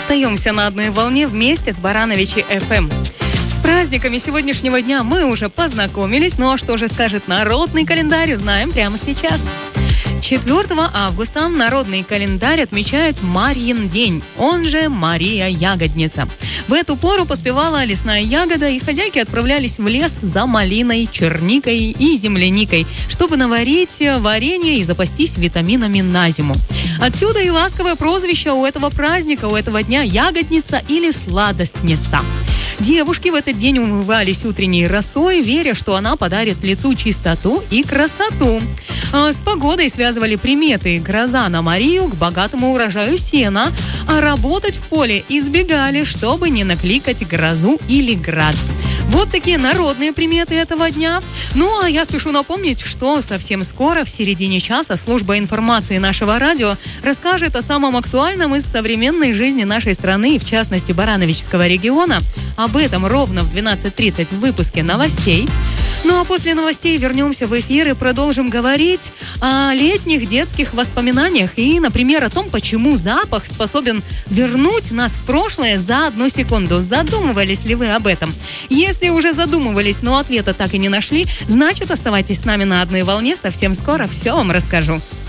Остаемся на одной волне вместе с Барановичи FM. С праздниками сегодняшнего дня мы уже познакомились, но что же скажет народный календарь, узнаем прямо сейчас. 4 августа народный календарь отмечает Марьин день, он же Мария Ягодница. В эту пору поспевала лесная ягода, и хозяйки отправлялись в лес за малиной, черникой и земляникой, чтобы наварить варенье и запастись витаминами на зиму. Отсюда и ласковое прозвище у этого праздника, у этого дня — ягодница или сладостница. Девушки в этот день умывались утренней росой, веря, что она подарит лицу чистоту и красоту. С погодой связывали приметы: гроза на Марию, к богатому урожаю сена, а работать в поле избегали, чтобы не накликать грозу или град. Вот такие народные приметы этого дня. Ну, а я спешу напомнить, что совсем скоро, в середине часа, служба информации нашего радио расскажет о самом актуальном из современной жизни нашей страны, и в частности Барановичского региона. Об этом ровно в 12:30 в выпуске новостей. Ну а после новостей вернемся в эфир и продолжим говорить о летних детских воспоминаниях и, например, о том, почему запах способен вернуть нас в прошлое за 1 секунду. Задумывались ли вы об этом? Если уже задумывались, но ответа так и не нашли, значит, оставайтесь с нами на одной волне. Совсем скоро все вам расскажу.